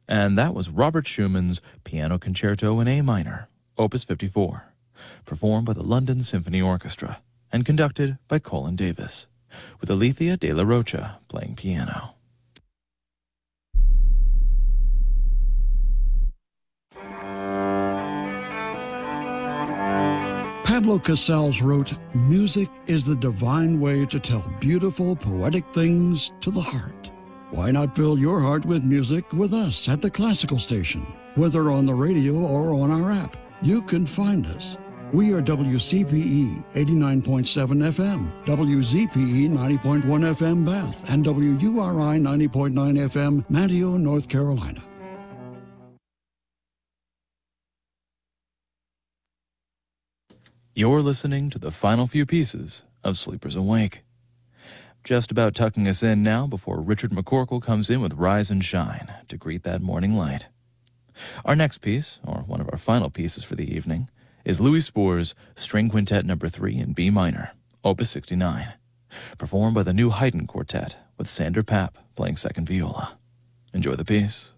And that was Robert Schumann's Piano Concerto in A minor, Opus 54, performed by the London Symphony Orchestra and conducted by Colin Davis, with Alethea de la Rocha playing piano. Pablo Casals wrote, "Music is the divine way to tell beautiful, poetic things to the heart." Why not fill your heart with music with us at the Classical Station? Whether on the radio or on our app, you can find us. We are WCPE 89.7 FM, WZPE 90.1 FM Bath, and WURI 90.9 FM Manteo, North Carolina. You're listening to the final few pieces of Sleepers Awake. Just about tucking us in now before Richard McCorkle comes in with Rise and Shine to greet that morning light. Our next piece, or one of our final pieces for the evening, is Louis Spohr's String Quintet No. 3 in B minor, Opus 69, performed by the New Haydn Quartet with Sander Papp playing second viola. Enjoy the piece.